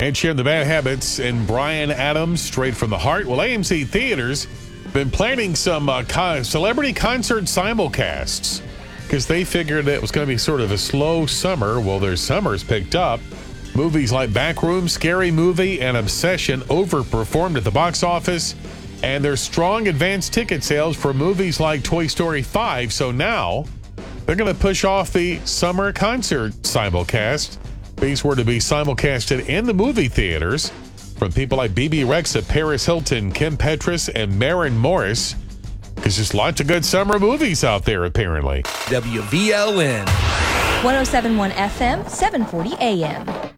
And sharing the Bad Habits and Bryan Adams, Straight from the Heart. Well, AMC Theaters been planning some celebrity concert simulcasts because they figured it was going to be sort of a slow summer. Well, their summer's picked up. Movies like Backroom, Scary Movie, and Obsession overperformed at the box office. And there's strong advance ticket sales for movies like Toy Story 5. So now they're going to push off the summer concert simulcast. These were to be simulcasted in the movie theaters from people like BB Rexa, Paris Hilton, Kim Petras, and Maren Morris. Because there's lots of good summer movies out there, apparently. WVLN. 107.1 FM, 740 AM.